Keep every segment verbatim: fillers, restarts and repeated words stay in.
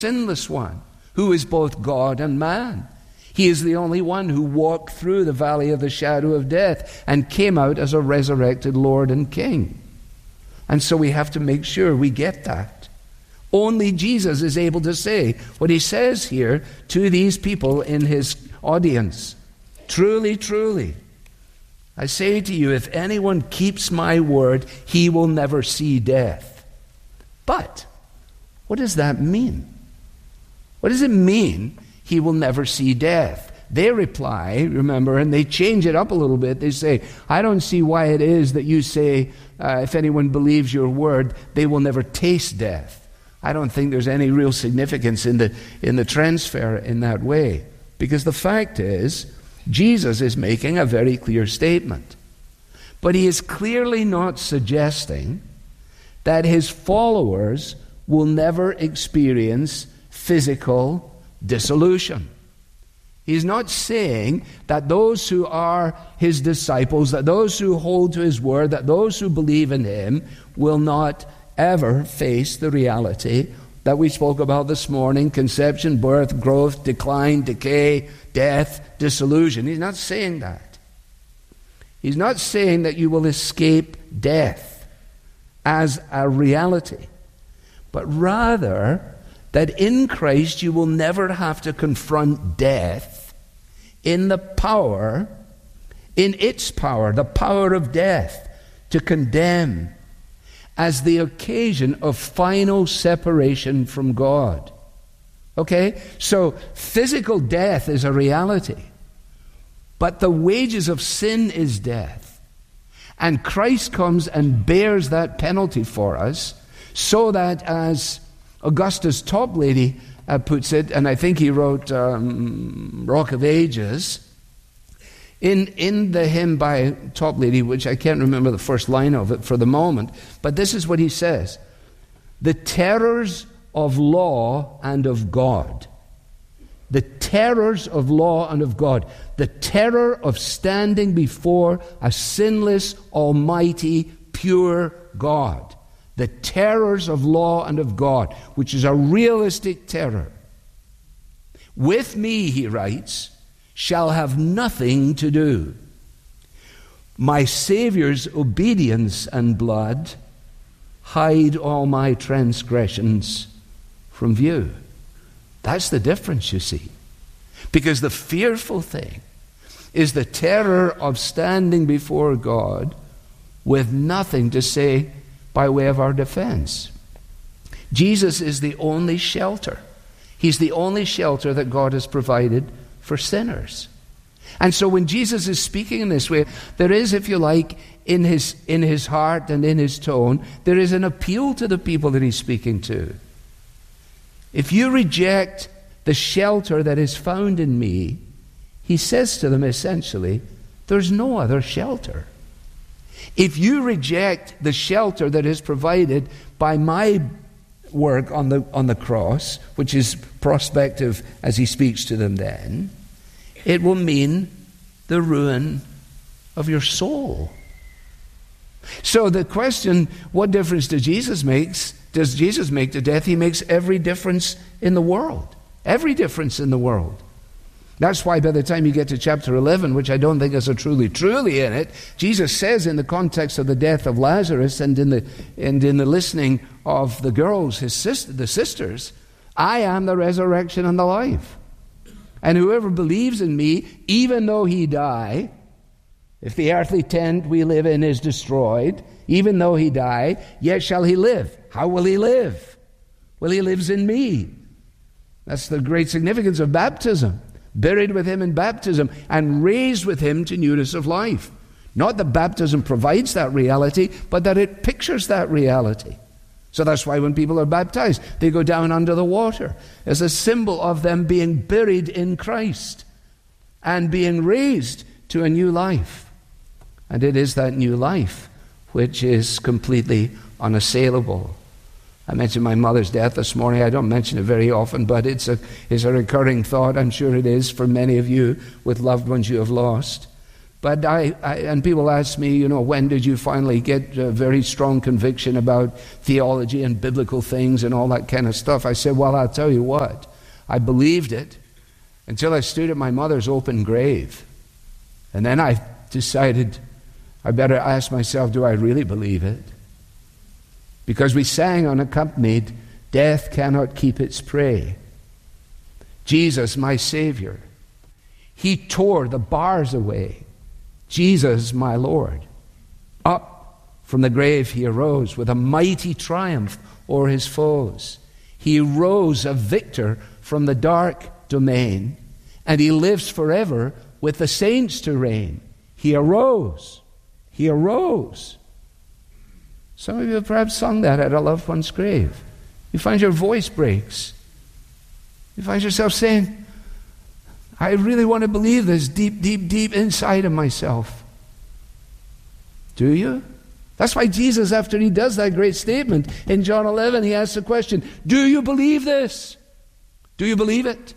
sinless one, who is both God and man. He is the only one who walked through the valley of the shadow of death and came out as a resurrected Lord and King. And so we have to make sure we get that. Only Jesus is able to say what he says here to these people in his audience. Truly, truly, I say to you, if anyone keeps my word, he will never see death. But what does that mean? What does it mean, he will never see death? They reply, remember, and they change it up a little bit. They say, I don't see why it is that you say, uh, if anyone believes your word, they will never taste death. I don't think there's any real significance in the in the transfer in that way. Because the fact is, Jesus is making a very clear statement. But he is clearly not suggesting that his followers will never experience physical dissolution. He's not saying that those who are his disciples, that those who hold to his word, that those who believe in him will not ever face the reality that we spoke about this morning: conception, birth, growth, decline, decay, death, dissolution. He's not saying that. He's not saying that you will escape death as a reality, but rather that in Christ you will never have to confront death in the power, in its power, the power of death to condemn, as the occasion of final separation from God. Okay? So physical death is a reality, but the wages of sin is death. And Christ comes and bears that penalty for us, so that, as Augustus Toplady uh, puts it, and I think he wrote um, Rock of Ages, In in the hymn by Toplady, which I can't remember the first line of it for the moment, but this is what he says: the terrors of law and of God. The terrors of law and of God. The terror of standing before a sinless, almighty, pure God. The terrors of law and of God, which is a realistic terror. With me, he writes, shall have nothing to do. My Savior's obedience and blood hide all my transgressions from view. That's the difference, you see. Because the fearful thing is the terror of standing before God with nothing to say by way of our defense. Jesus is the only shelter. He's the only shelter that God has provided for sinners. And so when Jesus is speaking in this way, there is, if you like, in his in his heart and in his tone, there is an appeal to the people that he's speaking to. If you reject the shelter that is found in me, he says to them essentially, there's no other shelter. If you reject the shelter that is provided by my work on the on the cross, which is prospective as he speaks to them then, it will mean the ruin of your soul. So the question, what difference does Jesus make? Does Jesus make to death? He makes every difference in the world. Every difference in the world. That's why by the time you get to chapter eleven, which I don't think is a truly, truly in it, Jesus says in the context of the death of Lazarus and in the and in the listening of the girls, his sister, the sisters, I am the resurrection and the life. And whoever believes in me, even though he die, if the earthly tent we live in is destroyed, even though he die, yet shall he live. How will he live? Well, he lives in me. That's the great significance of baptism. Buried with him in baptism and raised with him to newness of life. Not that baptism provides that reality, but that it pictures that reality. So that's why when people are baptized, they go down under the water as a symbol of them being buried in Christ and being raised to a new life. And it is that new life which is completely unassailable. I mentioned my mother's death this morning. I don't mention it very often, but it's a, it's a recurring thought. I'm sure it is for many of you with loved ones you have lost. But I, I, and people ask me, you know, when did you finally get a very strong conviction about theology and biblical things and all that kind of stuff? I said, well, I'll tell you what. I believed it until I stood at my mother's open grave. And then I decided I better ask myself, do I really believe it? Because we sang unaccompanied, death cannot keep its prey. Jesus, my Savior, He tore the bars away. Jesus, my Lord. Up from the grave He arose with a mighty triumph o'er His foes. He rose a victor from the dark domain, and He lives forever with the saints to reign. He arose. He arose. Some of you have perhaps sung that at a loved one's grave. You find your voice breaks. You find yourself saying, I really want to believe this deep, deep, deep inside of myself. Do you? That's why Jesus, after He does that great statement in John eleven, He asks the question, do you believe this? Do you believe it?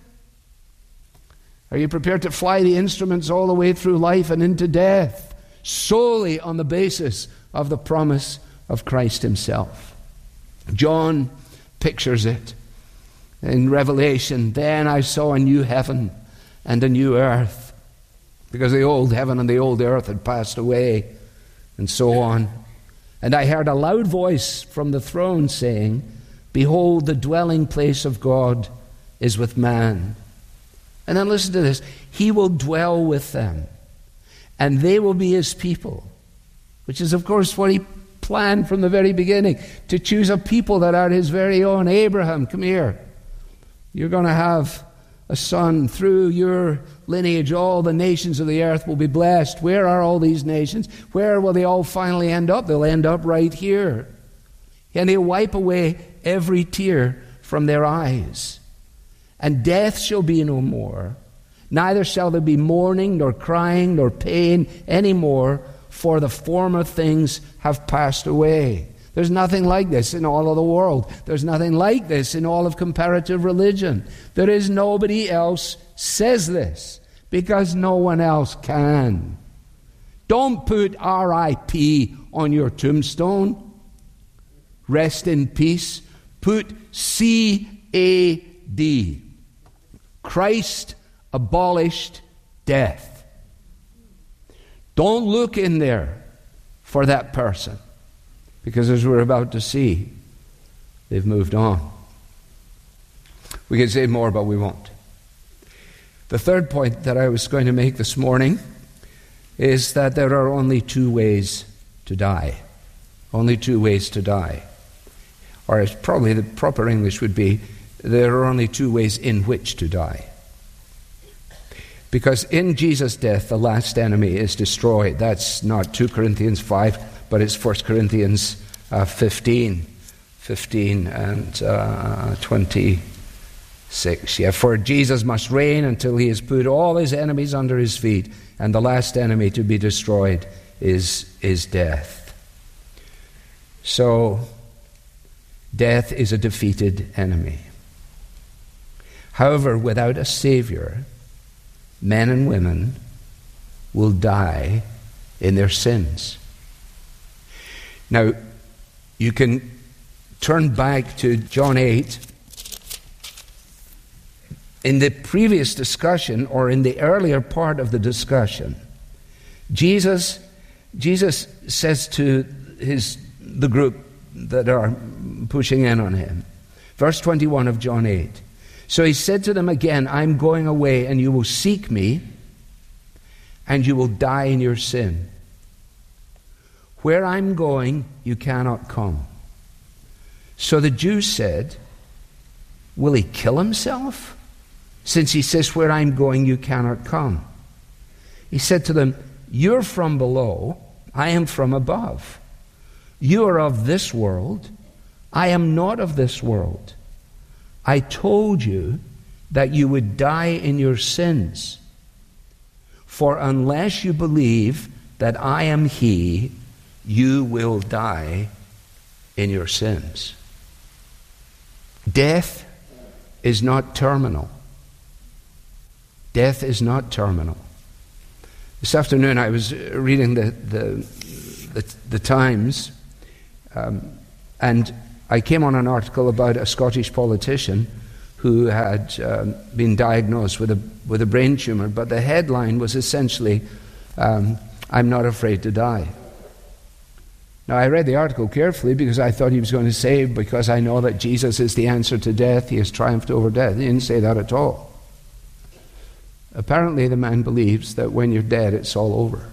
Are you prepared to fly the instruments all the way through life and into death, solely on the basis of the promise of Christ Himself? John pictures it in Revelation. Then I saw a new heaven and a new earth, because the old heaven and the old earth had passed away, and so on. And I heard a loud voice from the throne saying, behold, the dwelling place of God is with man. And then listen to this. He will dwell with them, and they will be His people, which is, of course, what He planned from the very beginning, to choose a people that are His very own. Abraham, come here. You're going to have a son. Through your lineage, all the nations of the earth will be blessed. Where are all these nations? Where will they all finally end up? They'll end up right here. And He'll wipe away every tear from their eyes. And death shall be no more. Neither shall there be mourning, nor crying, nor pain any more, for the former things have passed away. There's nothing like this in all of the world. There's nothing like this in all of comparative religion. There is nobody else says this, because no one else can. Don't put R I P on your tombstone. Rest in peace. Put C A D. Christ abolished death. Don't look in there for that person, because as we're about to see, they've moved on. We could say more, but we won't. The third point that I was going to make this morning is that there are only two ways to die. Only two ways to die. Or it's probably the proper English would be, there are only two ways in which to die. Because in Jesus' death, the last enemy is destroyed. That's not two Corinthians five, but it's First Corinthians uh, fifteen. fifteen and uh, twenty-six. Yeah, for Jesus must reign until He has put all His enemies under His feet, and the last enemy to be destroyed is, is death. So, death is a defeated enemy. However, without a Savior, men and women will die in their sins. Now, you can turn back to John eight. In the previous discussion, or in the earlier part of the discussion, Jesus, Jesus says to his the group that are pushing in on Him, verse twenty-one of John eight, so He said to them again, I'm going away, and you will seek me, and you will die in your sin. Where I'm going, you cannot come. So the Jews said, will He kill Himself, since He says, where I'm going, you cannot come? He said to them, you're from below, I am from above. You are of this world, I am not of this world. I told you that you would die in your sins. For unless you believe that I am He, you will die in your sins. Death is not terminal. Death is not terminal. This afternoon I was reading the the, the, the Times, um, and I came on an article about a Scottish politician who had um, been diagnosed with a with a brain tumor, but the headline was essentially, um, "I'm not afraid to die." Now, I read the article carefully because I thought he was going to say, because I know that Jesus is the answer to death, he has triumphed over death. He didn't say that at all. Apparently, the man believes that when you're dead, it's all over.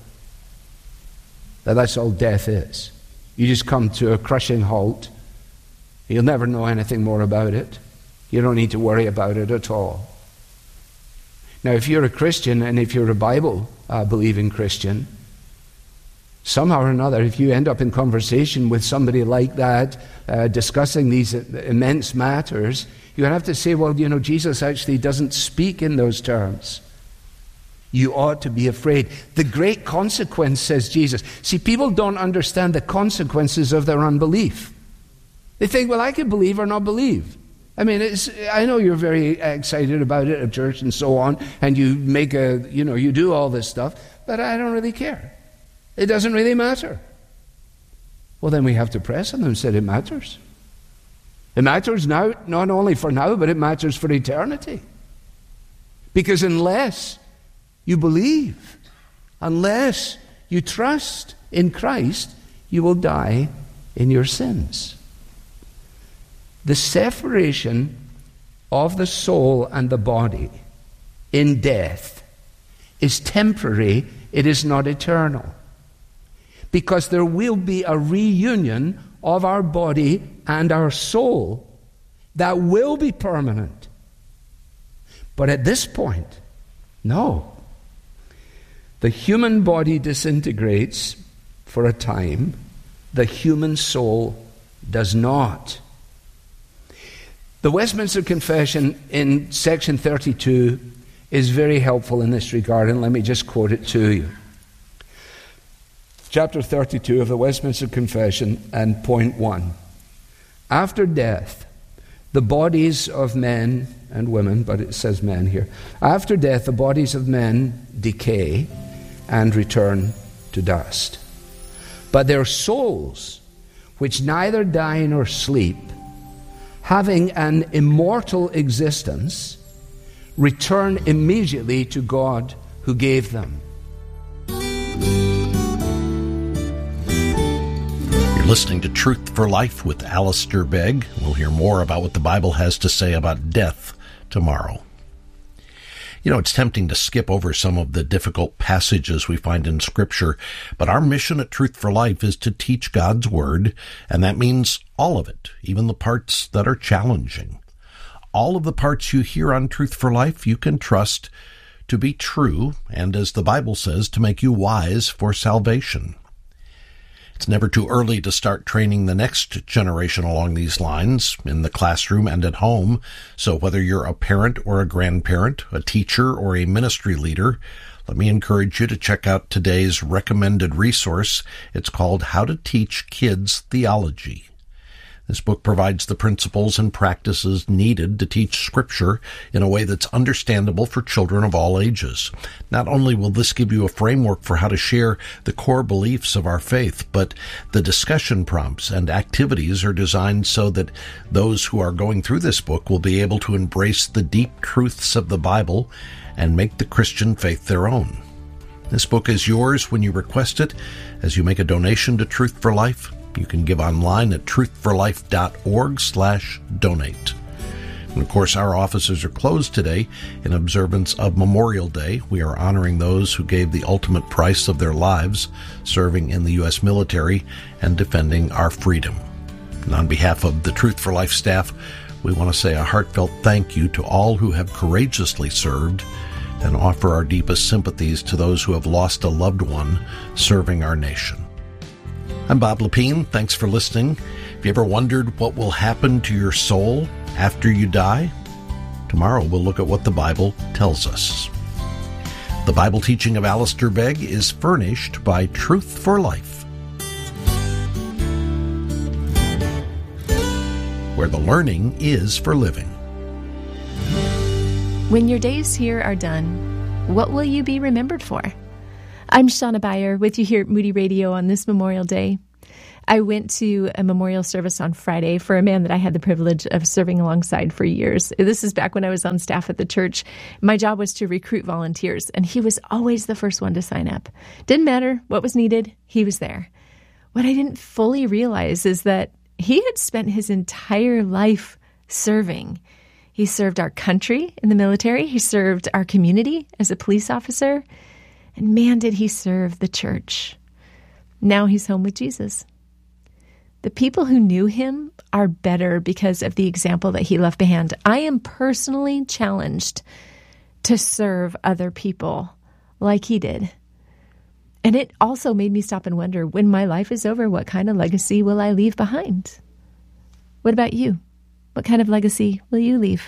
That that's all death is. You just come to a crushing halt. You'll never know anything more about it. You don't need to worry about it at all. Now, if you're a Christian and if you're a Bible-believing uh, Christian, somehow or another, if you end up in conversation with somebody like that, uh, discussing these immense matters, you have to say, well, you know, Jesus actually doesn't speak in those terms. You ought to be afraid. The great consequence, says Jesus. See, people don't understand the consequences of their unbelief. They think, well, I can believe or not believe. I mean, it's, I know you're very excited about it at church and so on, and you make a, you know, you do all this stuff, but I don't really care. It doesn't really matter. Well, then we have to press on them and say it matters. It matters now, not only for now, but it matters for eternity. Because unless you believe, unless you trust in Christ, you will die in your sins. The separation of the soul and the body in death is temporary, it is not eternal. Because there will be a reunion of our body and our soul that will be permanent. But at this point, no. The human body disintegrates for a time. The human soul does not. The Westminster Confession in section thirty-two is very helpful in this regard, and let me just quote it to you. Chapter thirty-two of the Westminster Confession and point one. After death, the bodies of men and women, but it says men here. After death, the bodies of men decay and return to dust. But their souls, which neither die nor sleep, having an immortal existence, return immediately to God who gave them. You're listening to Truth for Life with Alistair Begg. We'll hear more about what the Bible has to say about death tomorrow. You know, it's tempting to skip over some of the difficult passages we find in Scripture, but our mission at Truth for Life is to teach God's Word, and that means all of it, even the parts that are challenging. All of the parts you hear on Truth for Life, you can trust to be true, and as the Bible says, to make you wise for salvation. It's never too early to start training the next generation along these lines, in the classroom and at home. So whether you're a parent or a grandparent, a teacher or a ministry leader, let me encourage you to check out today's recommended resource. It's called How to Teach Kids Theology. This book provides the principles and practices needed to teach Scripture in a way that's understandable for children of all ages. Not only will this give you a framework for how to share the core beliefs of our faith, but the discussion prompts and activities are designed so that those who are going through this book will be able to embrace the deep truths of the Bible and make the Christian faith their own. This book is yours when you request it, as you make a donation to Truth for Life. You can give online at truthforlife.org slash donate. And of course, our offices are closed today in observance of Memorial Day. We are honoring those who gave the ultimate price of their lives, serving in the U S military and defending our freedom. And on behalf of the Truth for Life staff, we want to say a heartfelt thank you to all who have courageously served and offer our deepest sympathies to those who have lost a loved one serving our nation. I'm Bob Lepine. Thanks for listening. Have you ever wondered what will happen to your soul after you die? Tomorrow we'll look at what the Bible tells us. The Bible teaching of Alistair Begg is furnished by Truth for Life, where the learning is for living. When your days here are done, what will you be remembered for? I'm Shauna Beyer with you here at Moody Radio on this Memorial Day. I went to a memorial service on Friday for a man that I had the privilege of serving alongside for years. This is back when I was on staff at the church. My job was to recruit volunteers, and he was always the first one to sign up. Didn't matter what was needed, he was there. What I didn't fully realize is that he had spent his entire life serving. He served our country in the military. He served our community as a police officer. And man, did he serve the church. Now he's home with Jesus. The people who knew him are better because of the example that he left behind. I am personally challenged to serve other people like he did. And it also made me stop and wonder, when my life is over, what kind of legacy will I leave behind? What about you? What kind of legacy will you leave?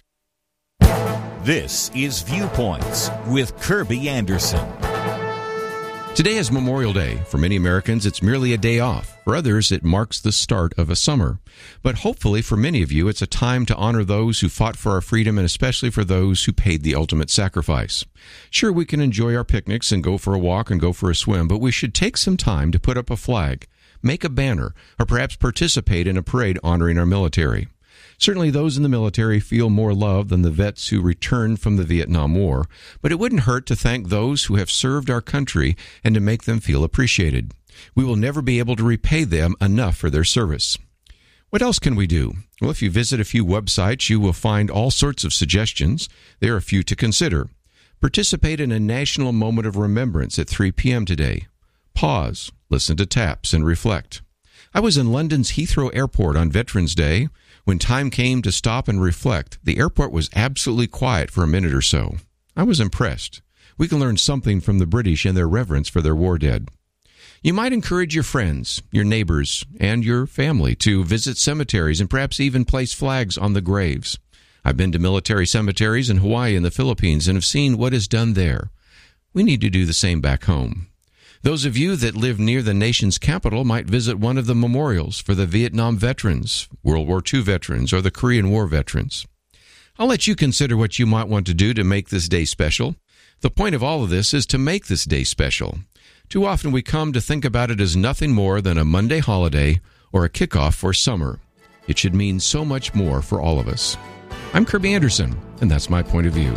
This is Viewpoints with Kirby Anderson. Today is Memorial Day. For many Americans, it's merely a day off. For others, it marks the start of a summer. But hopefully, for many of you, it's a time to honor those who fought for our freedom, and especially for those who paid the ultimate sacrifice. Sure, we can enjoy our picnics and go for a walk and go for a swim, but we should take some time to put up a flag, make a banner, or perhaps participate in a parade honoring our military. Certainly those in the military feel more love than the vets who returned from the Vietnam War, but it wouldn't hurt to thank those who have served our country and to make them feel appreciated. We will never be able to repay them enough for their service. What else can we do? Well, if you visit a few websites, you will find all sorts of suggestions. There are a few to consider. Participate in a national moment of remembrance at three p.m. today. Pause, listen to taps, and reflect. I was in London's Heathrow Airport on Veterans Day. When time came to stop and reflect, the airport was absolutely quiet for a minute or so. I was impressed. We can learn something from the British and their reverence for their war dead. You might encourage your friends, your neighbors, and your family to visit cemeteries and perhaps even place flags on the graves. I've been to military cemeteries in Hawaii and the Philippines and have seen what is done there. We need to do the same back home. Those of you that live near the nation's capital might visit one of the memorials for the Vietnam veterans, World War Two veterans, or the Korean War veterans. I'll let you consider what you might want to do to make this day special. The point of all of this is to make this day special. Too often we come to think about it as nothing more than a Monday holiday or a kickoff for summer. It should mean so much more for all of us. I'm Kirby Anderson, and that's my point of view.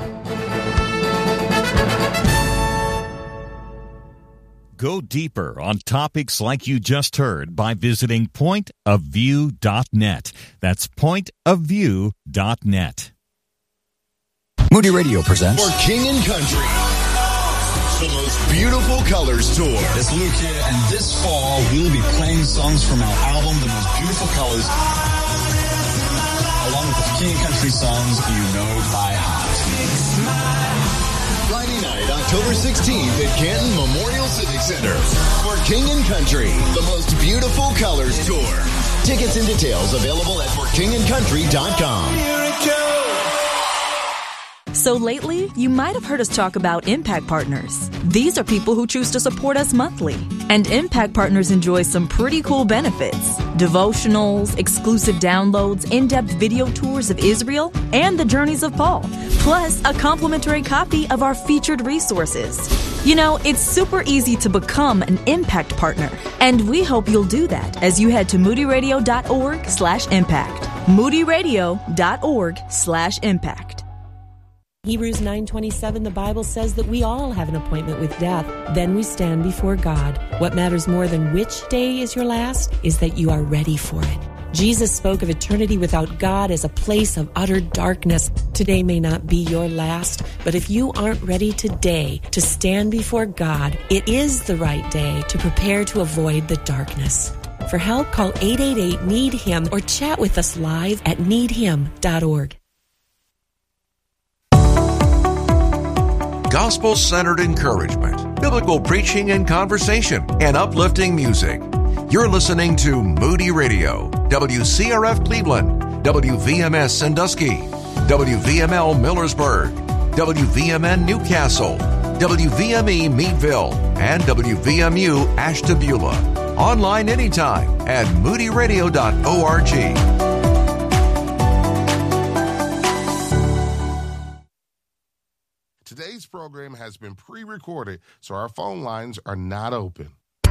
Go deeper on topics like you just heard by visiting point of view dot net. That's point of view dot net. Moody Radio presents For King and Country, the most beautiful colors tour. It's Luke here, and this fall we'll be playing songs from our album, The Most Beautiful Colors, along with the King and Country songs you know by heart. Friday night, October sixteenth at Canton Memorial Civic Center. For King and Country, the most beautiful colors tour. Tickets and details available at for king and country dot com. So lately, you might have heard us talk about Impact Partners. These are people who choose to support us monthly. And Impact Partners enjoy some pretty cool benefits. Devotionals, exclusive downloads, in-depth video tours of Israel, and the journeys of Paul. Plus, a complimentary copy of our featured resources. You know, it's super easy to become an Impact Partner. And we hope you'll do that as you head to moodyradio.org slash impact. moodyradio.org slash impact. Hebrews nine twenty-seven, the Bible says that we all have an appointment with death. Then we stand before God. What matters more than which day is your last is that you are ready for it. Jesus spoke of eternity without God as a place of utter darkness. Today may not be your last, but if you aren't ready today to stand before God, it is the right day to prepare to avoid the darkness. For help, call eight eight eight, need him or chat with us live at need him dot org. Gospel-centered encouragement, biblical preaching and conversation, and uplifting music. You're listening to Moody Radio, W C R F Cleveland, W V M S Sandusky, W V M L Millersburg, W V M N Newcastle, W V M E Meadville, and W V M U Ashtabula. Online anytime at moody radio dot org. Today's program has been pre-recorded, so our phone lines are not open.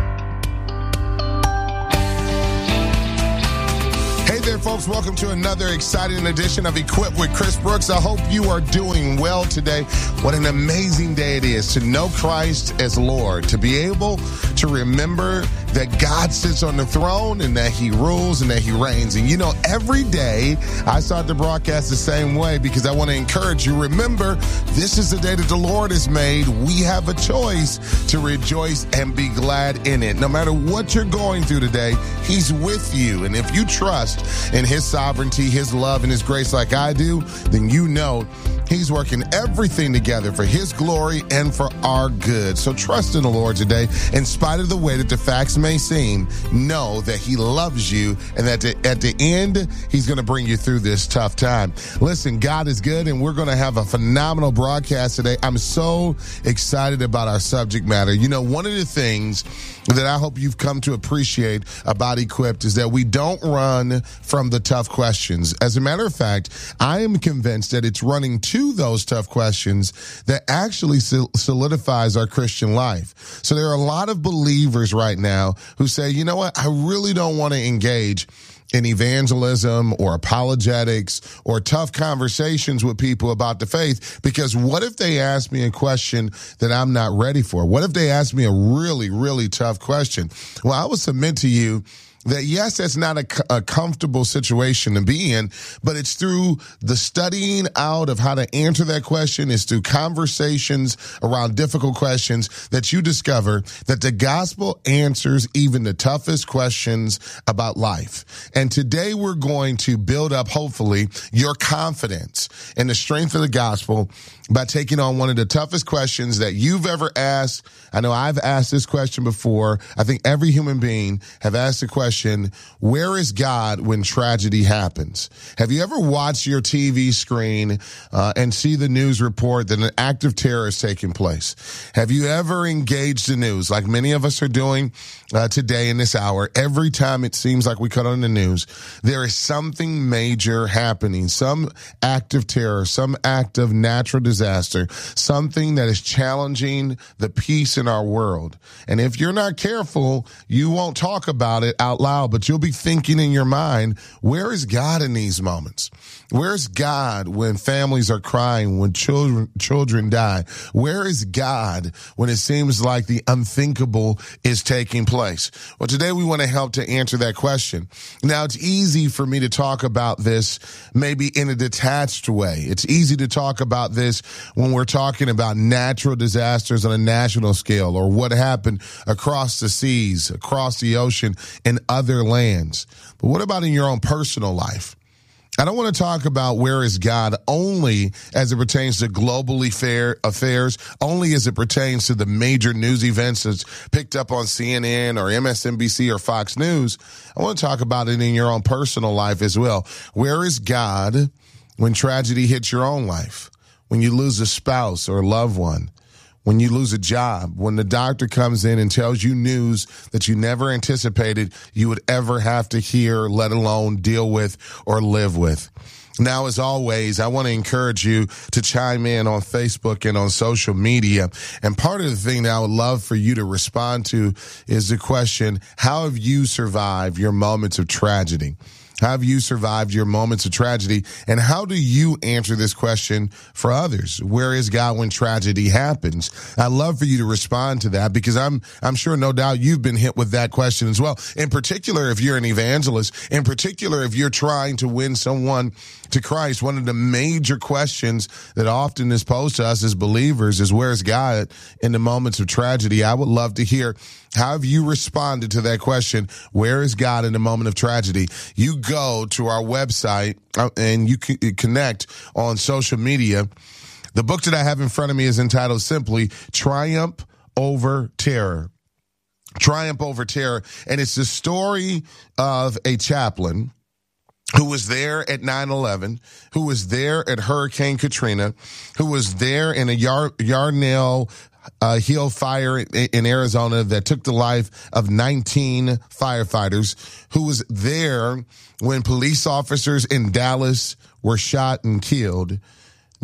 Hey there, folks. Welcome to another exciting edition of Equipped with Chris Brooks. I hope you are doing well today. What an amazing day it is to know Christ as Lord, to be able to remember that God sits on the throne and that he rules and that he reigns. And you know, every day I start the broadcast the same way because I want to encourage you. Remember, this is the day that the Lord has made. We have a choice to rejoice and be glad in it. No matter what you're going through today, he's with you. And if you trust in his sovereignty, his love, and his grace like I do, then you know he's working everything together for his glory and for our good. So trust in the Lord today. In spite of the way that the facts may seem, know that he loves you and that at the end, he's going to bring you through this tough time. Listen, God is good, and we're going to have a phenomenal broadcast today. I'm so excited about our subject matter. You know, one of the things that I hope you've come to appreciate about Equipped is that we don't run from the tough questions. As a matter of fact, I am convinced that it's running to those tough questions that actually solidifies our Christian life. So there are a lot of believers right now who say, you know what, I really don't want to engage in evangelism or apologetics or tough conversations with people about the faith, because what if they ask me a question that I'm not ready for? What if they ask me a really, really tough question? Well, I will submit to you that yes, that's not a, a comfortable situation to be in, but it's through the studying out of how to answer that question. It's through conversations around difficult questions that you discover that the gospel answers even the toughest questions about life. And today we're going to build up, hopefully, your confidence in the strength of the gospel by taking on one of the toughest questions that you've ever asked. I know I've asked this question before. I think every human being have asked the question, where is God when tragedy happens? Have you ever watched your T V screen uh, and see the news report that an act of terror is taking place? Have you ever engaged the news like many of us are doing uh, today in this hour? Every time it seems like we cut on the news, there is something major happening, some act of terror, some act of natural disaster, something that is challenging the peace in our world. And if you're not careful, you won't talk about it out loud, but you'll be thinking in your mind, where is God in these moments? Where's God when families are crying, when children children die? Where is God when it seems like the unthinkable is taking place? Well, today we want to help to answer that question. Now, it's easy for me to talk about this maybe in a detached way. It's easy to talk about this when we're talking about natural disasters on a national scale or what happened across the seas, across the ocean, in other lands. But what about in your own personal life? I don't want to talk about where is God only as it pertains to globally fair affairs, only as it pertains to the major news events that's picked up on C N N or M S N B C or Fox News. I want to talk about it in your own personal life as well. Where is God when tragedy hits your own life? When you lose a spouse or a loved one? When you lose a job, when the doctor comes in and tells you news that you never anticipated you would ever have to hear, let alone deal with or live with. Now, as always, I want to encourage you to chime in on Facebook and on social media. And part of the thing that I would love for you to respond to is the question, how have you survived your moments of tragedy? How have you survived your moments of tragedy? And how do you answer this question for others? Where is God when tragedy happens? I'd love for you to respond to that because I'm, I'm sure no doubt you've been hit with that question as well. In particular, if you're an evangelist, in particular, if you're trying to win someone to Christ, one of the major questions that often is posed to us as believers is, where's God in the moments of tragedy? I would love to hear, how have you responded to that question? Where is God in the moment of tragedy? You go to our website and you can connect on social media. The book that I have in front of me is entitled simply Triumph Over Terror. Triumph Over Terror. And it's the story of a chaplain who was there at nine eleven, who was there at Hurricane Katrina, who was there in a Yar- Yarnell uh, Hill fire in Arizona that took the life of nineteen firefighters, who was there when police officers in Dallas were shot and killed,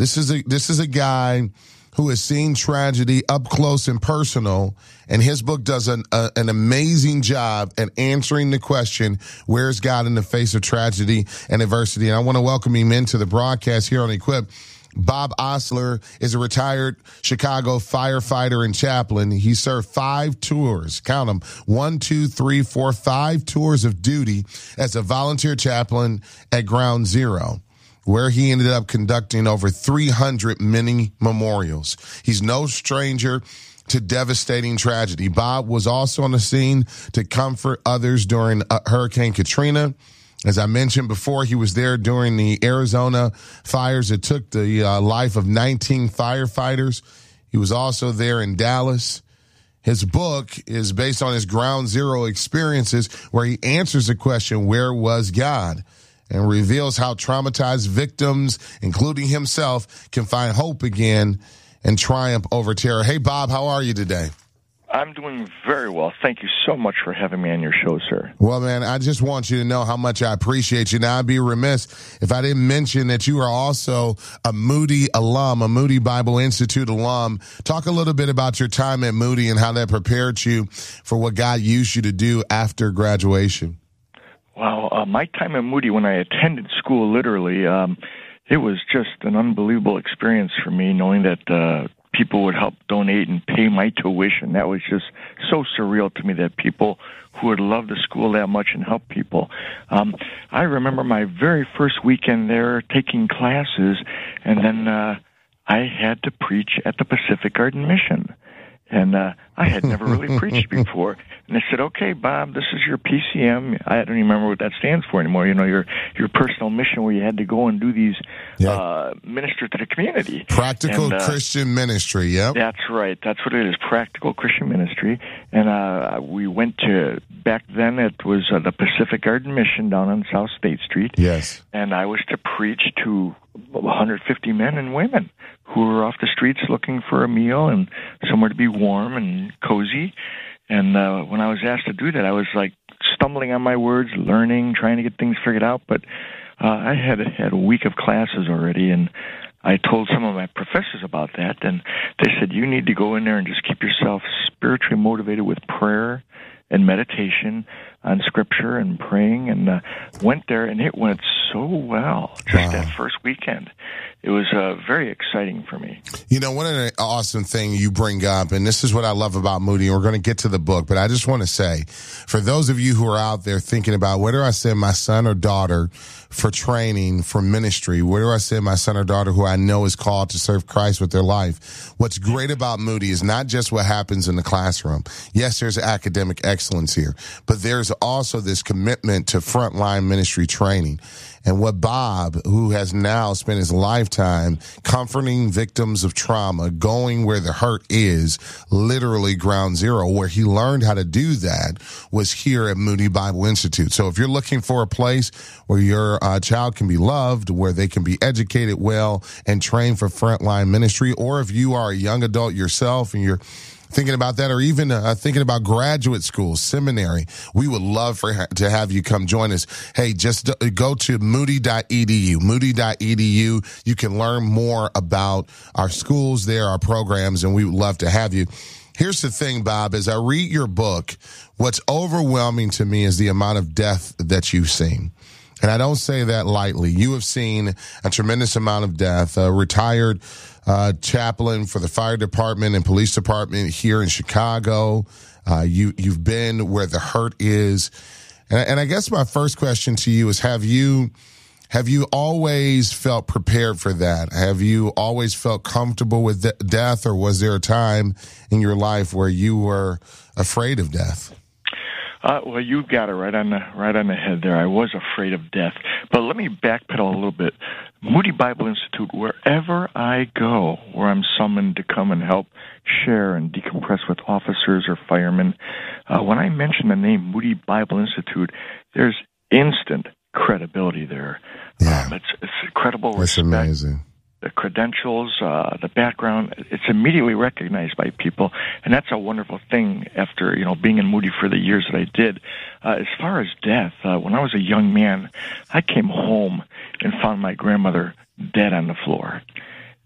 This is a this is a guy who has seen tragedy up close and personal, and his book does an, a, an amazing job at answering the question, where's God in the face of tragedy and adversity? And I want to welcome him into the broadcast here on Equip. Bob Osler is a retired Chicago firefighter and chaplain. He served five tours, count them, one, two, three, four, five tours of duty as a volunteer chaplain at Ground Zero, where he ended up conducting over three hundred mini memorials. He's no stranger to devastating tragedy. Bob was also on the scene to comfort others during uh, Hurricane Katrina. As I mentioned before, he was there during the Arizona fires that took the uh, life of nineteen firefighters. He was also there in Dallas. His book is based on his Ground Zero experiences, where he answers the question, where was God? And reveals how traumatized victims, including himself, can find hope again and triumph over terror. Hey, Bob, how are you today? I'm doing very well. Thank you so much for having me on your show, sir. Well, man, I just want you to know how much I appreciate you. Now, I'd be remiss if I didn't mention that you are also a Moody alum, a Moody Bible Institute alum. Talk a little bit about your time at Moody and how that prepared you for what God used you to do after graduation. Wow, uh, my time at Moody, when I attended school, literally, um, it was just an unbelievable experience for me, knowing that uh, people would help donate and pay my tuition. That was just so surreal to me, that people who would love the school that much and help people. Um, I remember my very first weekend there taking classes, and then uh, I had to preach at the Pacific Garden Mission. And uh, I had never really preached before. And they said, okay, Bob, this is your P C M. I don't even remember what that stands for anymore. You know, your your personal mission, where you had to go and do these, yeah. uh, minister to the community. Practical and, uh, Christian ministry, yeah. That's right. That's what it is, practical Christian ministry. And uh, we went to, back then it was uh, the Pacific Garden Mission down on South State Street. Yes. And I was to preach to one hundred fifty men and women who were off the streets looking for a meal and somewhere to be warm and cozy. And uh, when I was asked to do that, I was like stumbling on my words, learning, trying to get things figured out. But uh, I had had a week of classes already, and I told some of my professors about that, and they said, you need to go in there and just keep yourself spiritually motivated with prayer and meditation on Scripture and praying, and uh, went there, and it went so well just wow. that first weekend. It was uh, very exciting for me. You know, what an awesome thing you bring up, and this is what I love about Moody, and we're going to get to the book, but I just want to say, for those of you who are out there thinking about, where do I send my son or daughter for training, for ministry? Where do I send my son or daughter who I know is called to serve Christ with their life? What's great about Moody is not just what happens in the classroom. Yes, there's academic excellence here, but there's also this commitment to frontline ministry training. And what Bob, who has now spent his lifetime comforting victims of trauma, going where the hurt is, literally Ground Zero, where he learned how to do that, was here at Moody Bible Institute. So if you're looking for a place where your uh, child can be loved, where they can be educated well and trained for frontline ministry, or if you are a young adult yourself and you're thinking about that, or even uh, thinking about graduate school, seminary, we would love for ha- to have you come join us. Hey, just d- go to moody dot e d u, moody dot e d u. You can learn more about our schools there, our programs, and we would love to have you. Here's the thing, Bob, as I read your book, what's overwhelming to me is the amount of death that you've seen. And I don't say that lightly. You have seen a tremendous amount of death. A retired uh, chaplain for the fire department and police department here in Chicago. Uh, you, you've been where the hurt is. And, and I guess my first question to you is, have you, have you always felt prepared for that? Have you always felt comfortable with de- death, or was there a time in your life where you were afraid of death? Uh, well, you got it right on the right on the head there. I was afraid of death. But let me backpedal a little bit. Moody Bible Institute, wherever I go, where I'm summoned to come and help share and decompress with officers or firemen, uh, when I mention the name Moody Bible Institute, there's instant credibility there. Yeah. Um, it's, it's incredible That's respect. amazing. The credentials, uh, the background, it's immediately recognized by people, and that's a wonderful thing after, you know, being in Moody for the years that I did. Uh, as far as death, uh, when I was a young man, I came home and found my grandmother dead on the floor.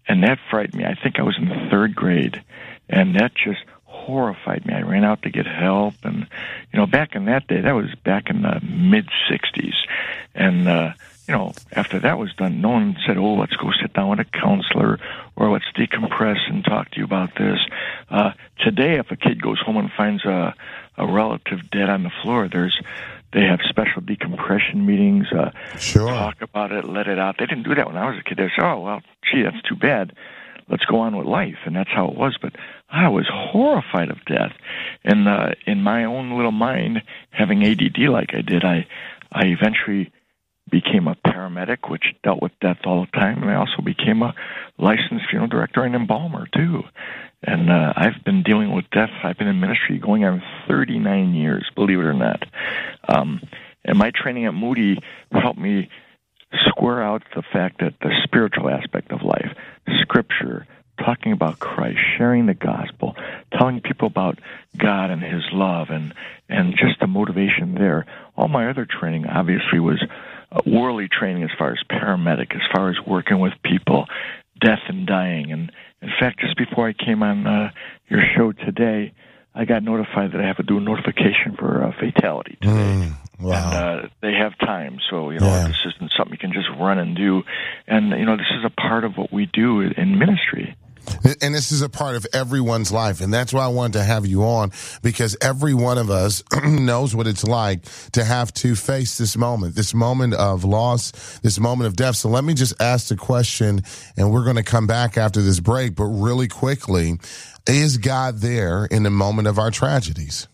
and that frightened me. I think I was in the third grade, and that just horrified me. I ran out to get help, and you know, back in that day, that was back in the mid sixties, and uh, you know, after that was done, no one said, "Oh, let's go sit down with a counselor," or "Let's decompress and talk to you about this." Uh, today, if a kid goes home and finds a, a relative dead on the floor, there's they have special decompression meetings. Uh, sure. Talk about it, let it out. They didn't do that when I was a kid. They said, "Oh, well, gee, that's too bad. Let's go on with life," and that's how it was. But I was horrified of death, and uh, in my own little mind, having A D D like I did, I, I eventually became a paramedic, which dealt with death all the time, and I also became a licensed funeral director and embalmer too. And uh, I've been dealing with death. I've been in ministry going on thirty-nine years, believe it or not. Um, and my training at Moody helped me square out the fact that the spiritual aspect of life, Scripture, talking about Christ, sharing the gospel, telling people about God and His love, and and just the motivation there. All my other training, obviously, was uh, worldly training as far as paramedic, as far as working with people, death and dying. And in fact, just before I came on uh, your show today, I got notified that I have to do a notification for a fatality today. Mm, wow. And uh, they have time, so, you know, yeah. this isn't something you can just run and do. And, you know, this is a part of what we do in ministry. And this is a part of everyone's life. And that's why I wanted to have you on, because every one of us knows what it's like to have to face this moment, this moment of loss, this moment of death. So let me just ask the question, and we're going to come back after this break. But really quickly, is God there in the moment of our tragedies?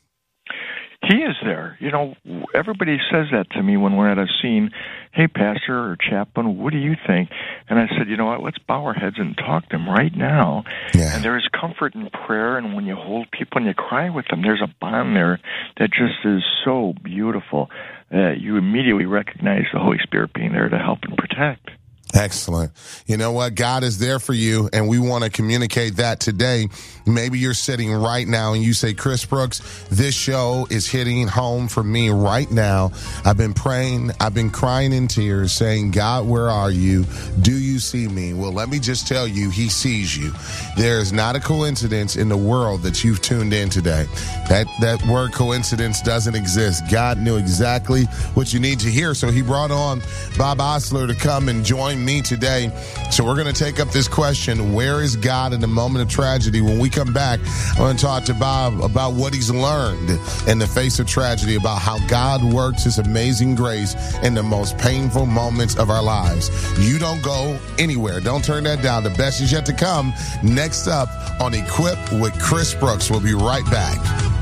He is there. You know, everybody says that to me when we're at a scene. "Hey, pastor or chaplain, what do you think?" And I said, you know what, let's bow our heads and talk to him right now. Yeah. And there is comfort in prayer, and when you hold people and you cry with them, there's a bond there that just is so beautiful. Uh, you immediately recognize the Holy Spirit being there to help and protect. Excellent. You know what? God is there for you, and we want to communicate that today. Maybe you're sitting right now and you say, "Chris Brooks, this show is hitting home for me right now. I've been praying. I've been crying in tears saying, God, where are you? Do you see me?" Well, let me just tell you, He sees you. There is not a coincidence in the world that you've tuned in today. That, that word coincidence doesn't exist. God knew exactly what you need to hear. So He brought on Bob Osler to come and join me today. So we're going to take up this question, where is God in the moment of tragedy? When we come back, I'm going to talk to Bob about what he's learned in the face of tragedy, about how God works His amazing grace in the most painful moments of our lives. You don't go anywhere. Don't turn that down. The best is yet to come. Next up on Equip with Chris Brooks. We'll be right back.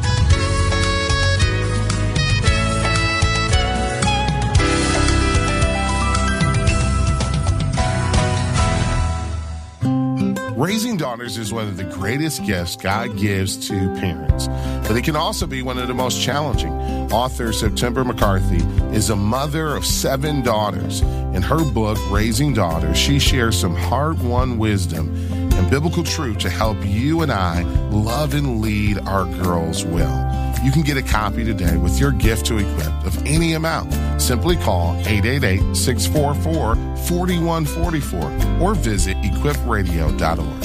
Raising daughters is one of the greatest gifts God gives to parents, but it can also be one of the most challenging. Author September McCarthy is a mother of seven daughters. In her book, Raising Daughters, she shares some hard-won wisdom and biblical truth to help you and I love and lead our girls well. You can get a copy today with your gift to Equip of any amount. Simply call eight eight eight, six four four, four one four four or visit equip radio dot org.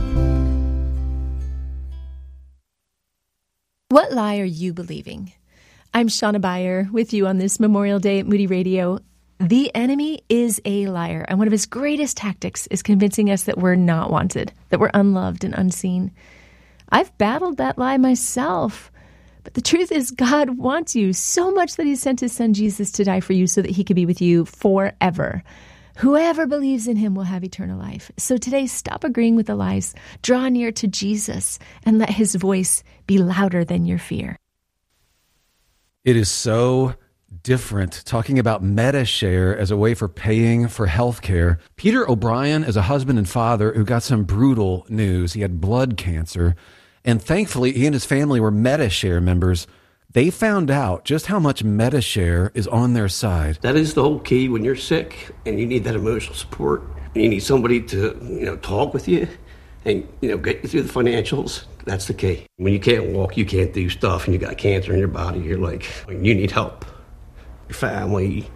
What lie are you believing? I'm Shauna Beyer with you on this Memorial Day at Moody Radio. The enemy is a liar, and one of his greatest tactics is convincing us that we're not wanted, that we're unloved and unseen. I've battled that lie myself. But the truth is, God wants you so much that He sent His Son Jesus to die for you so that He could be with you forever. Whoever believes in Him will have eternal life. So today, stop agreeing with the lies. Draw near to Jesus and let His voice be louder than your fear. It is so different talking about MediShare as a way for paying for health care. Peter O'Brien is a husband and father who got some brutal news. He had blood cancer. And thankfully, he and his family were MediShare members. They found out just how much MediShare is on their side. That is the whole key when you're sick and you need that emotional support. And you need somebody to, you know, talk with you and, you know, get you through the financials. That's the key. When you can't walk, you can't do stuff, and you got cancer in your body, you're like, you need help. Your family,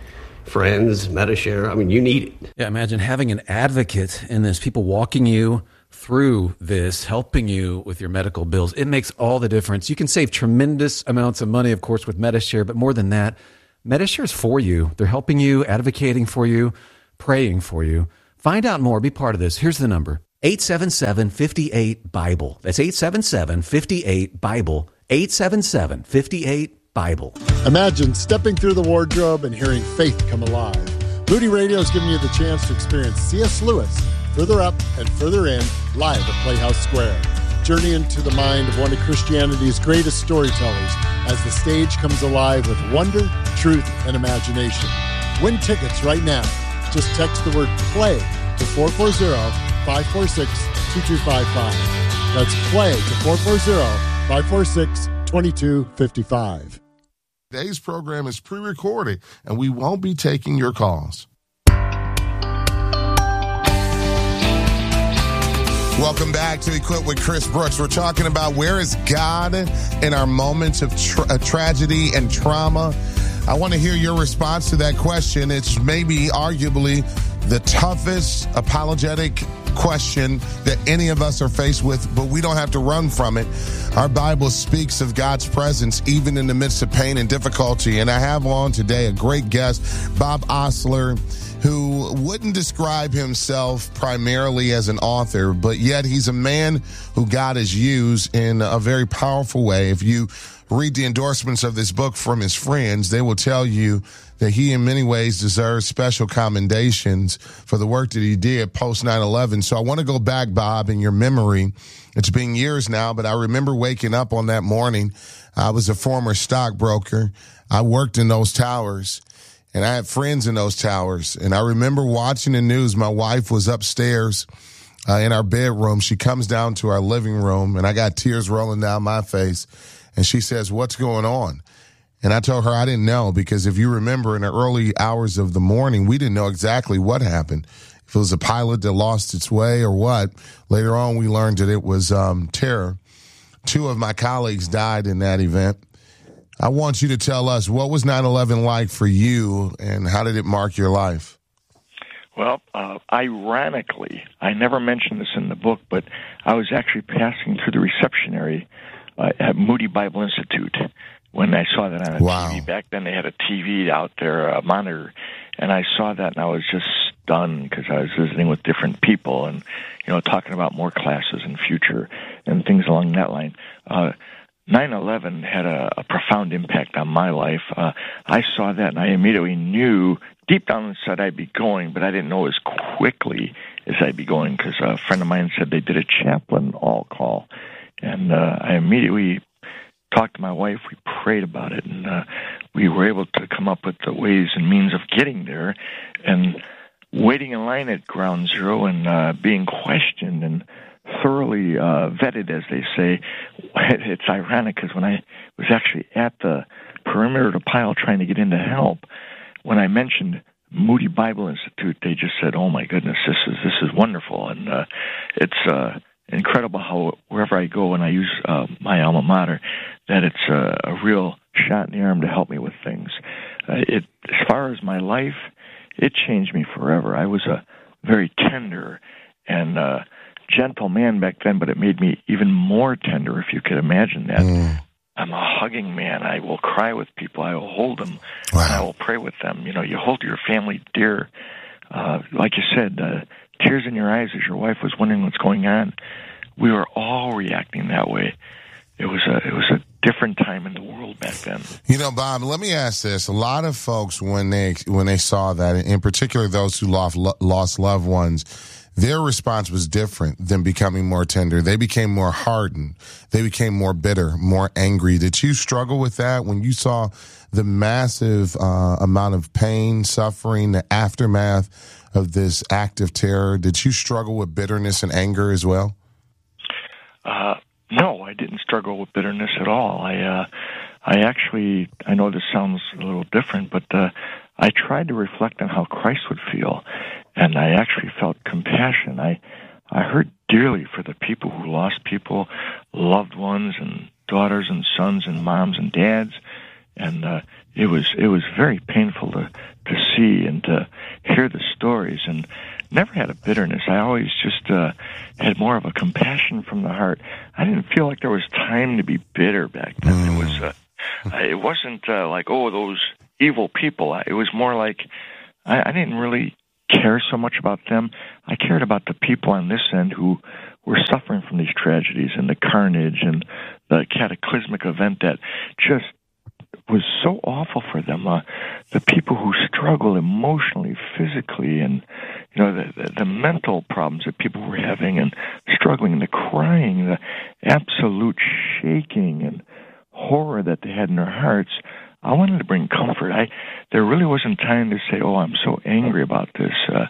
friends, Medishare. I mean, you need it. Yeah, imagine having an advocate in this, people walking you through this, helping you with your medical bills. It makes all the difference. You can save tremendous amounts of money, of course, with Medishare, but more than that, Medishare is for you. They're helping you, advocating for you, praying for you. Find out more. Be part of this. Here's the number. eight seven seven, five eight, Bible. That's eight seven seven, five eight, Bible. eight seven seven, five eight, Bible. Imagine stepping through the wardrobe and hearing faith come alive. Moody Radio is giving you the chance to experience C S. Lewis, Further Up and Further In, live at Playhouse Square. Journey into the mind of one of Christianity's greatest storytellers as the stage comes alive with wonder, truth, and imagination. Win tickets right now. Just text the word PLAY to four four zero, five four six, two two five five. That's PLAY to four four zero, five four six, two two five five. Today's program is pre-recorded, and we won't be taking your calls. Welcome back to Equip with Chris Brooks. We're talking about where is God in our moments of tra- tragedy and trauma. I want to hear your response to that question. It's maybe arguably the toughest apologetic question that any of us are faced with, but we don't have to run from it. Our Bible speaks of God's presence even in the midst of pain and difficulty. And I have on today a great guest, Bob Ostler, who wouldn't describe himself primarily as an author, but yet he's a man who God has used in a very powerful way. If you read the endorsements of this book from his friends, they will tell you that he in many ways deserves special commendations for the work that he did post nine eleven. So I want to go back, Bob, in your memory. It's been years now, but I remember waking up on that morning. I was a former stockbroker. I worked in those towers, and I had friends in those towers. And I remember watching the news. My wife was upstairs uh, in our bedroom. She comes down to our living room, and I got tears rolling down my face. And she says, "What's going on?" And I told her I didn't know, because if you remember in the early hours of the morning, we didn't know exactly what happened. If it was a pilot that lost its way or what. Later on, we learned that it was um, terror. Two of my colleagues died in that event. I want you to tell us, what was nine eleven like for you, and how did it mark your life? Well, uh, ironically, I never mentioned this in the book, but I was actually passing through the reception area uh, at Moody Bible Institute when I saw that on a wow. T V. Back then they had a T V out there, a monitor, and I saw that and I was just stunned because I was visiting with different people and, you know, talking about more classes in future and things along that line. Uh, nine eleven had a, a profound impact on my life. Uh, I saw that and I immediately knew deep down inside I'd be going, but I didn't know as quickly as I'd be going because a friend of mine said they did a chaplain all call. And uh, I immediately talked to my wife. We prayed about it, and uh, we were able to come up with the ways and means of getting there. And waiting in line at Ground Zero and uh, being questioned and thoroughly uh, vetted, as they say. It's ironic because when I was actually at the perimeter of the pile trying to get in to help, when I mentioned Moody Bible Institute, they just said, "Oh my goodness, this is this is wonderful," and uh, it's uh, incredible how wherever I go and I use uh, my alma mater, that it's a, a real shot in the arm to help me with things. Uh, it as far as my life, it changed me forever. I was a very tender and uh, gentle man back then, but it made me even more tender, if you could imagine that. Mm. I'm a hugging man. I will cry with people. I will hold them. Wow. And I will pray with them. You know, you hold your family dear. Uh, like you said, uh, tears in your eyes as your wife was wondering what's going on. We were all reacting that way. It was a it was a different time in the world back then. You know, Bob, let me ask this. A lot of folks, when they when they saw that, in particular those who lost, lost loved ones, their response was different than becoming more tender. They became more hardened. They became more bitter, more angry. Did you struggle with that when you saw the massive uh, amount of pain, suffering, the aftermath of this act of terror? Did you struggle with bitterness and anger as well? Uh, no, I didn't struggle with bitterness at all. I, uh, I actually, I know this sounds a little different, but uh, I tried to reflect on how Christ would feel. And I actually felt compassion. I I heard dearly for the people who lost people, loved ones, and daughters and sons and moms and dads. And uh, it was it was very painful to, to see and to hear the stories, and never had a bitterness. I always just uh, had more of a compassion from the heart. I didn't feel like there was time to be bitter back then. Mm. It was, uh, it wasn't uh, like, oh, those evil people. It was more like I, I didn't really care so much about them. I cared about the people on this end who were suffering from these tragedies and the carnage and the cataclysmic event that just was so awful for them. Uh, the people who struggle emotionally, physically, and you know the, the the mental problems that people were having and struggling, the crying, the absolute shaking and horror that they had in their hearts. I wanted to bring comfort. I there really wasn't time to say, "Oh, I'm so angry about this." Uh,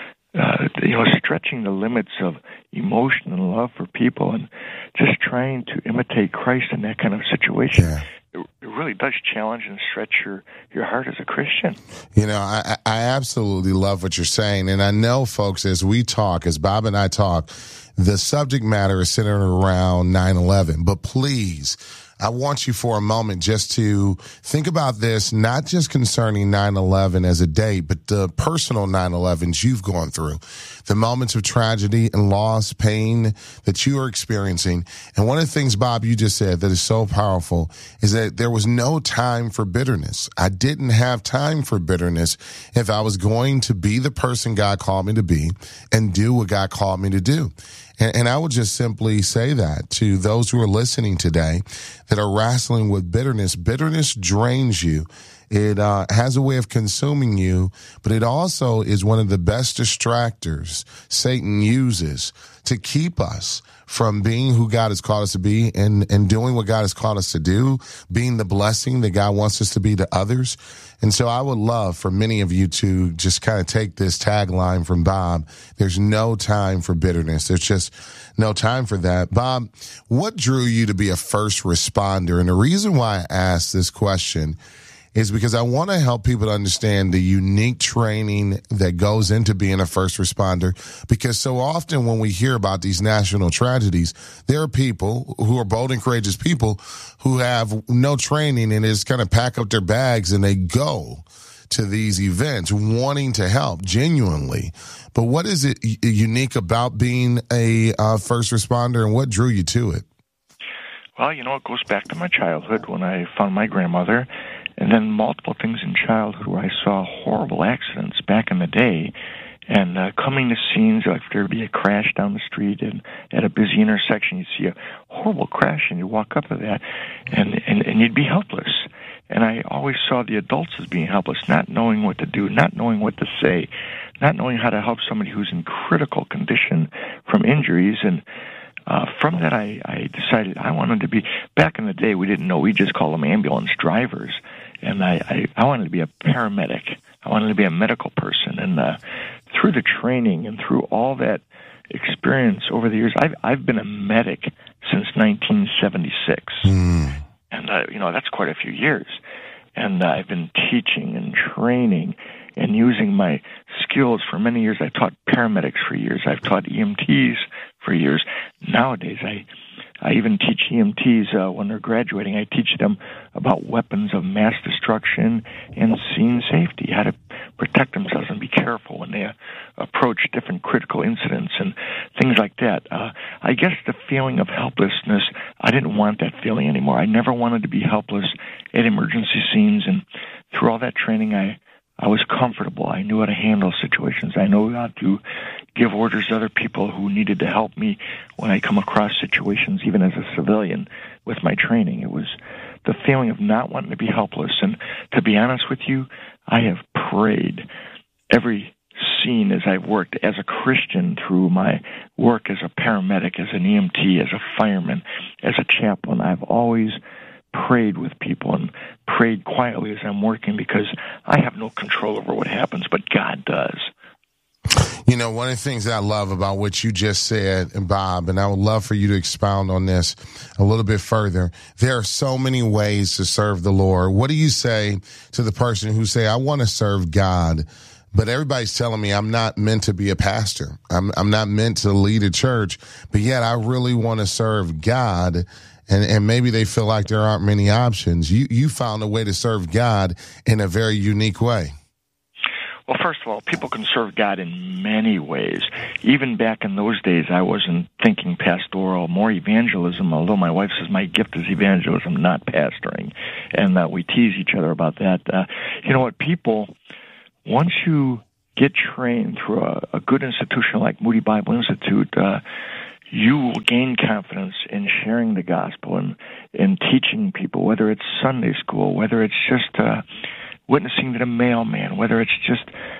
uh, you know, stretching the limits of emotion and love for people, and just trying to imitate Christ in that kind of situation. Yeah. It, it really does challenge and stretch your, your heart as a Christian. You know, I, I absolutely love what you're saying, and I know, folks, as we talk, as Bob and I talk, the subject matter is centered around nine eleven. But please, I want you for a moment just to think about this, not just concerning nine eleven as a date, but the personal nine elevens you've gone through, the moments of tragedy and loss, pain that you are experiencing. And one of the things, Bob, you just said that is so powerful is that there was no time for bitterness. I didn't have time for bitterness if I was going to be the person God called me to be and do what God called me to do. And, and I would just simply say that to those who are listening today that are wrestling with bitterness. Bitterness drains you. It uh, has a way of consuming you, but it also is one of the best distractors Satan uses to keep us from being who God has called us to be and, and doing what God has called us to do, being the blessing that God wants us to be to others. And so I would love for many of you to just kind of take this tagline from Bob. There's no time for bitterness. There's just no time for that. Bob, what drew you to be a first responder? And the reason why I asked this question is because I want to help people to understand the unique training that goes into being a first responder. Because so often when we hear about these national tragedies, there are people who are bold and courageous people who have no training and just kind of pack up their bags and they go to these events wanting to help genuinely. But what is it unique about being a uh, first responder, and what drew you to it? Well, you know, it goes back to my childhood when I found my grandmother. And then multiple things in childhood where I saw horrible accidents back in the day, and uh, coming to scenes like there'd be a crash down the street, and at a busy intersection you'd see a horrible crash, and you walk up to that, and, and, and you'd be helpless. And I always saw the adults as being helpless, not knowing what to do, not knowing what to say, not knowing how to help somebody who's in critical condition from injuries. And Uh, from that, I, I decided I wanted to be, back in the day, we didn't know, we just called them ambulance drivers, and I, I, I wanted to be a paramedic. I wanted to be a medical person, and uh, through the training and through all that experience over the years, I've, I've been a medic since nineteen seventy-six, mm. and, uh, you know, that's quite a few years, and uh, I've been teaching and training and using my skills for many years. I taught paramedics for years. I've taught E M Ts for years. Nowadays, I I even teach E M Ts uh, when they're graduating. I teach them about weapons of mass destruction and scene safety, how to protect themselves and be careful when they uh, approach different critical incidents and things like that. Uh, I guess the feeling of helplessness, I didn't want that feeling anymore. I never wanted to be helpless at emergency scenes, and through all that training, I I was comfortable. I knew how to handle situations. I knew how to give orders to other people who needed to help me when I come across situations, even as a civilian, with my training. It was the feeling of not wanting to be helpless. And to be honest with you, I have prayed every scene as I've worked as a Christian through my work as a paramedic, as an E M T, as a fireman, as a chaplain. I've always prayed with people and prayed quietly as I'm working, because I have no control over what happens, but God does. You know, one of the things that I love about what you just said, Bob, and I would love for you to expound on this a little bit further. There are so many ways to serve the Lord. What do you say to the person who say, I want to serve God, but everybody's telling me I'm not meant to be a pastor. I'm, I'm not meant to lead a church, but yet I really want to serve God. And, and maybe they feel like there aren't many options. You, you found a way to serve God in a very unique way. Well, first of all, people can serve God in many ways. Even back in those days, I wasn't thinking pastoral, more evangelism, although my wife says my gift is evangelism, not pastoring. And uh, we tease each other about that. Uh, you know what, people, once you get trained through a, a good institution like Moody Bible Institute, uh, you will gain confidence in sharing the gospel and in teaching people, whether it's Sunday school, whether it's just uh, witnessing to the mailman, whether it's just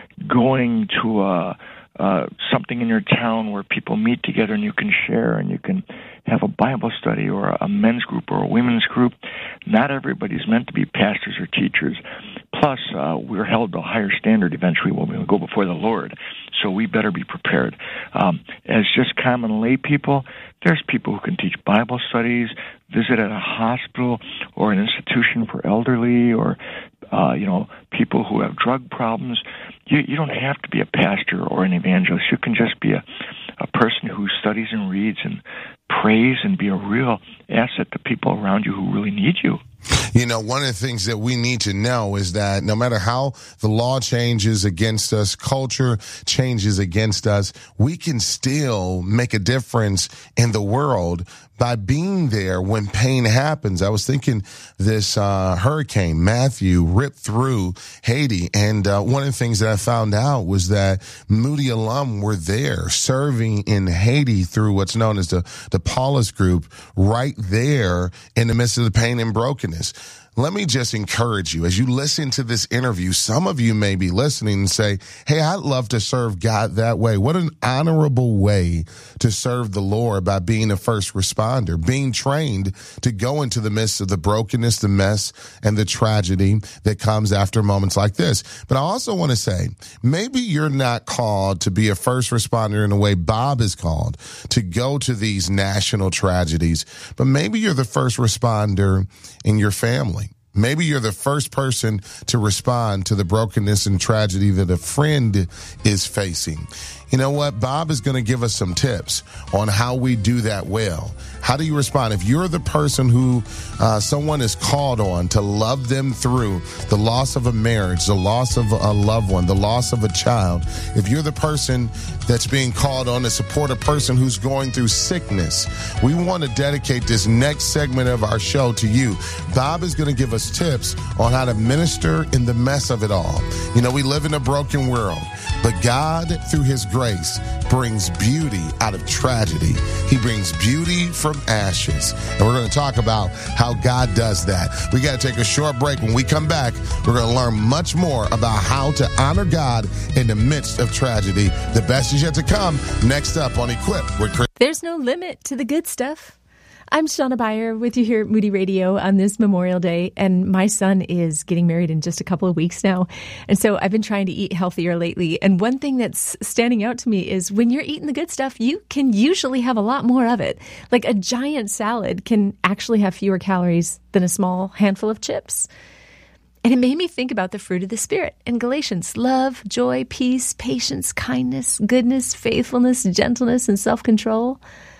going to uh, uh, something in your town where people meet together and you can share and you can have a Bible study or a men's group or a women's group. Not everybody's meant to be pastors or teachers. Plus, uh, we're held to a higher standard eventually when we go before the Lord, so we better be prepared. Um, as just common lay people, there's people who can teach Bible studies, visit at a hospital or an institution for elderly, or uh, you know, people who have drug problems. You, you don't have to be a pastor or an evangelist. You can just be a, a person who studies and reads and prays and be a real asset to people around you who really need you. You know, one of the things that we need to know is that no matter how the law changes against us, culture changes against us, we can still make a difference in the world by being there when pain happens. I was thinking this uh, hurricane, Matthew, ripped through Haiti. And uh, one of the things that I found out was that Moody alum were there serving in Haiti through what's known as the, the Paulus Group, right there in the midst of the pain and brokenness. Let me just encourage you, as you listen to this interview, some of you may be listening and say, hey, I'd love to serve God that way. What an honorable way to serve the Lord, by being a first responder, being trained to go into the midst of the brokenness, the mess, and the tragedy that comes after moments like this. But I also want to say, maybe you're not called to be a first responder in the way Bob is called, to go to these national tragedies, but maybe you're the first responder in your family. Maybe you're the first person to respond to the brokenness and tragedy that a friend is facing. You know what? Bob is going to give us some tips on how we do that well. How do you respond? If you're the person who uh, someone is called on to love them through the loss of a marriage, the loss of a loved one, the loss of a child, if you're the person that's being called on to support a person who's going through sickness, we want to dedicate this next segment of our show to you. Bob is going to give us tips on how to minister in the mess of it all. You know, we live in a broken world, but God, through his grace, brings beauty out of tragedy. He brings beauty from ashes. And we're going to talk about how God does that. We got to take a short break. When we come back, we're going to learn much more about how to honor God in the midst of tragedy. The best is yet to come. Next up on Equip with Chris. There's no limit to the good stuff. I'm Shauna Beyer with you here at Moody Radio on this Memorial Day, and my son is getting married in just a couple of weeks now. And so I've been trying to eat healthier lately. And one thing that's standing out to me is when you're eating the good stuff, you can usually have a lot more of it. Like a giant salad can actually have fewer calories than a small handful of chips. And it made me think about the fruit of the Spirit in Galatians: love, joy, peace, patience, kindness, goodness, faithfulness, gentleness, and self-control.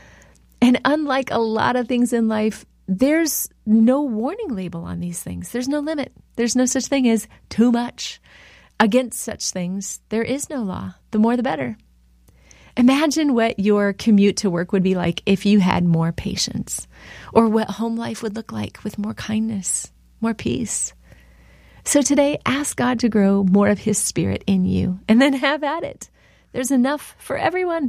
And unlike a lot of things in life, there's no warning label on these things. There's no limit. There's no such thing as too much. Against such things, there is no law. The more, the better. Imagine what your commute to work would be like if you had more patience, or what home life would look like with more kindness, more peace. So today, ask God to grow more of His Spirit in you, and then have at it. There's enough for everyone.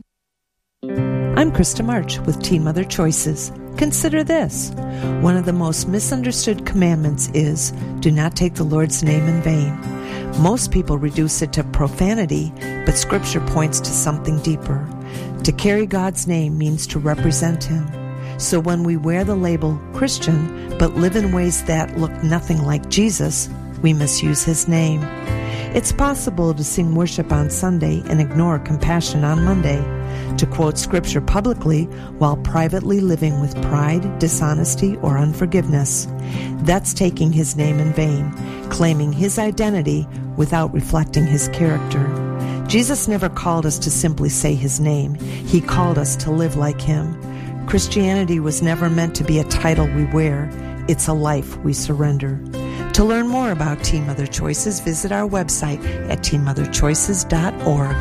I'm Krista March with Teen Mother Choices. Consider this. One of the most misunderstood commandments is, do not take the Lord's name in vain. Most people reduce it to profanity, but Scripture points to something deeper. To carry God's name means to represent Him. So when we wear the label Christian, but live in ways that look nothing like Jesus, we misuse His name. It's possible to sing worship on Sunday and ignore compassion on Monday, to quote Scripture publicly while privately living with pride, dishonesty, or unforgiveness. That's taking His name in vain, claiming His identity without reflecting His character. Jesus never called us to simply say His name. He called us to live like Him. Christianity was never meant to be a title we wear. It's a life we surrender. To learn more about Teen Mother Choices, visit our website at teen mother choices dot org.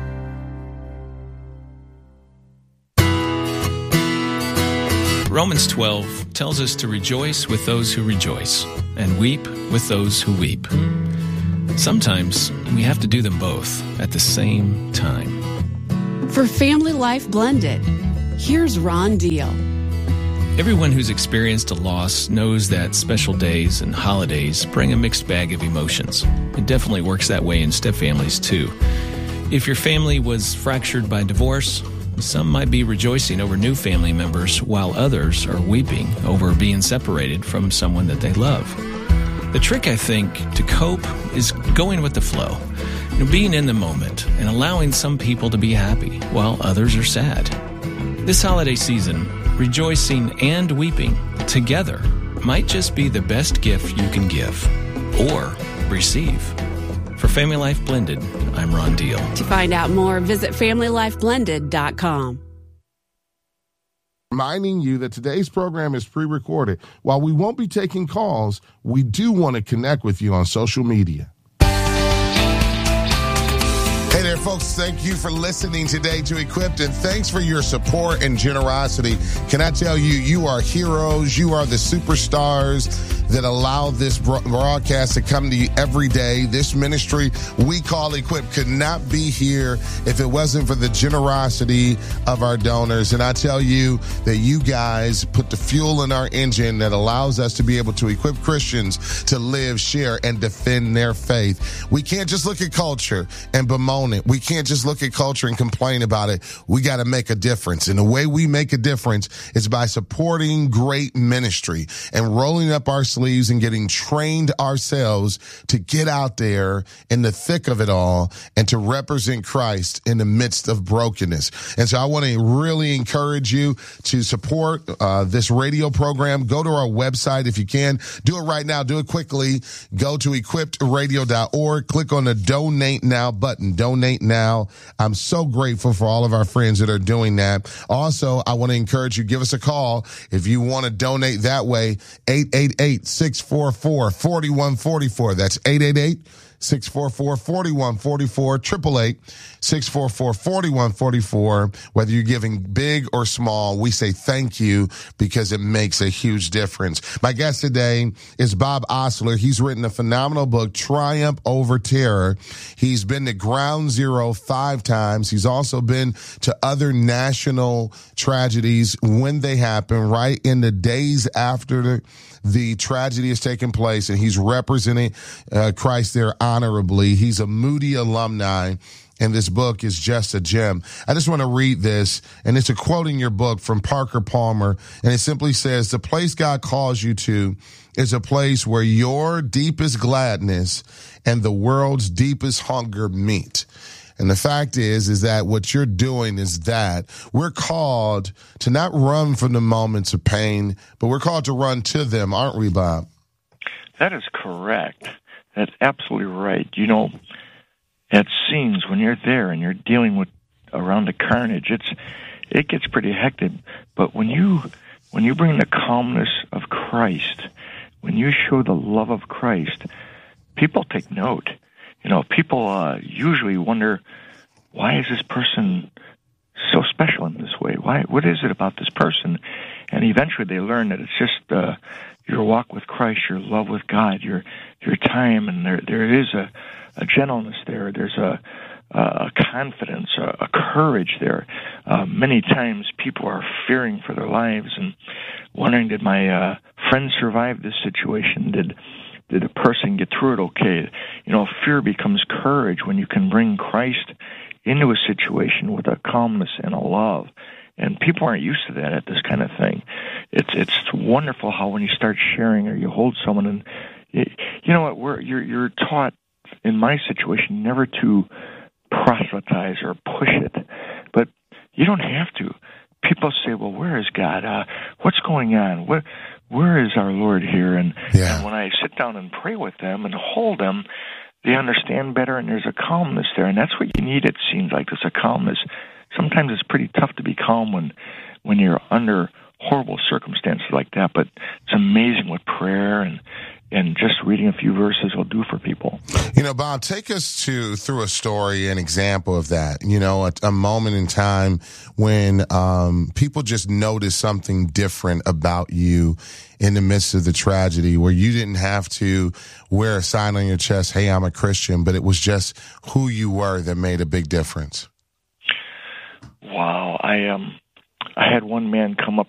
Romans twelve tells us to rejoice with those who rejoice and weep with those who weep. Sometimes we have to do them both at the same time. For Family Life Blended, here's Ron Deal. Everyone who's experienced a loss knows that special days and holidays bring a mixed bag of emotions. It definitely works that way in step families too. If your family was fractured by divorce, some might be rejoicing over new family members, while others are weeping over being separated from someone that they love. The trick, I think, to cope is going with the flow, you know, being in the moment and allowing some people to be happy while others are sad. This holiday season, rejoicing and weeping together might just be the best gift you can give or receive. For Family Life Blended, I'm Ron Deal. To find out more, visit family life blended dot com. Reminding you that today's program is pre-recorded. While we won't be taking calls, we do want to connect with you on social media. Hey there, folks. Thank you for listening today to Equipped, and thanks for your support and generosity. Can I tell you, you are heroes. You are the superstars that allow this broadcast to come to you every day. This ministry we call Equipped could not be here if it wasn't for the generosity of our donors. And I tell you that you guys put the fuel in our engine that allows us to be able to equip Christians to live, share, and defend their faith. We can't just look at culture and bemoan it. We can't just look at culture and complain about it. We got to make a difference. And the way we make a difference is by supporting great ministry and rolling up our sleeves and getting trained ourselves to get out there in the thick of it all and to represent Christ in the midst of brokenness. And so I want to really encourage you to support uh, this radio program. Go to our website if you can. Do it right now. Do it quickly. Go to equipped radio dot org. Click on the Donate Now button. Donate now. I'm so grateful for all of our friends that are doing that. Also, I want to encourage you, give us a call if you want to donate that way. eight eight eight, six four four, four one four four. That's eight eight eight, six four four, four one four four, eight eight eight, six four four, four one four four. Whether you're giving big or small, we say thank you because it makes a huge difference. My guest today is Bob Ostler. He's written a phenomenal book, Triumph Over Terror. He's been to Ground Zero five times. He's also been to other national tragedies when they happen, right in the days after the The tragedy has taken place, and he's representing uh, Christ there honorably. He's a Moody alumni, and this book is just a gem. I just want to read this, and it's a quote in your book from Parker Palmer, and it simply says, "The place God calls you to is a place where your deepest gladness and the world's deepest hunger meet." And the fact is, is that what you're doing is that we're called to not run from the moments of pain, but we're called to run to them, aren't we, Bob? That is correct. That's absolutely right. You know, at scenes when you're there and you're dealing with around the carnage, it's it gets pretty hectic. But when you when you bring the calmness of Christ, when you show the love of Christ, people take note. You know, people uh, usually wonder, why is this person so special in this way? Why? What is it about this person? And eventually they learn that it's just uh, your walk with Christ, your love with God, your your time, and there there is a, a gentleness there. There's a, a confidence, a, a courage there. Uh, many times people are fearing for their lives and wondering, did my uh, friend survive this situation? Did Did the person get through it okay? You know, fear becomes courage when you can bring Christ into a situation with a calmness and a love. And people aren't used to that at this kind of thing. It's it's wonderful how when you start sharing or you hold someone and, you, you know what, we're, you're, you're taught in my situation never to proselytize or push it. But you don't have to. People say, well, where is God? Uh, what's going on? What, where is our Lord here? And, yeah. and when I sit down and pray with them and hold them, they understand better, and there's a calmness there. And that's what you need, it seems like. There's a calmness. Sometimes it's pretty tough to be calm when, when you're under horrible circumstances like that, but it's amazing with prayer and and just reading a few verses will do for people. You know, Bob, take us to through a story, an example of that. You know, a, a moment in time when um, people just noticed something different about you in the midst of the tragedy, where you didn't have to wear a sign on your chest, "Hey, I'm a Christian," but it was just who you were that made a big difference. Wow, I um, I had one man come up